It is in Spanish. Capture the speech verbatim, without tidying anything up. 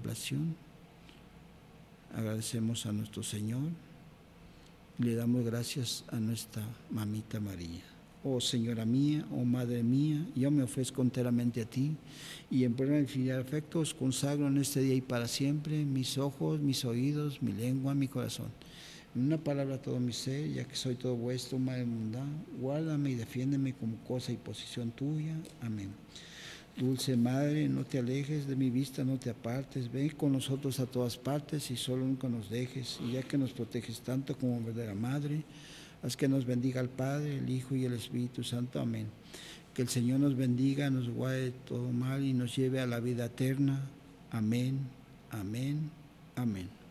contemplación. Agradecemos a nuestro Señor y le damos gracias a nuestra mamita María. Oh Señora mía, oh Madre mía, yo me ofrezco enteramente a ti y en plena infinidad de afecto os consagro en este día y para siempre mis ojos, mis oídos, mi lengua, mi corazón. En una palabra todo mi ser, ya que soy todo vuestro, Madre mundana, guárdame y defiéndeme como cosa y posición tuya. Amén. Dulce Madre, no te alejes de mi vista, no te apartes, ven con nosotros a todas partes y solo nunca nos dejes, y ya que nos proteges tanto como verdadera Madre, haz que nos bendiga el Padre, el Hijo y el Espíritu Santo. Amén. Que el Señor nos bendiga, nos guarde de todo mal y nos lleve a la vida eterna. Amén, amén, amén.